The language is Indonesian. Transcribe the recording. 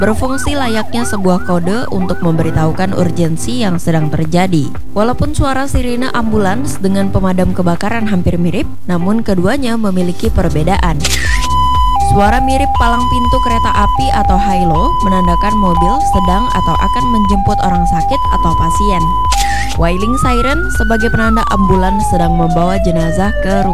berfungsi layaknya sebuah kode untuk memberitahukan urgensi yang sedang terjadi. Walaupun suara sirine ambulans dengan pemadam kebakaran hampir mirip, namun keduanya memiliki perbedaan. Suara mirip palang pintu kereta api atau high-low menandakan mobil sedang atau akan menjemput orang sakit atau pasien. Wailing siren sebagai penanda ambulans sedang membawa jenazah ke rumah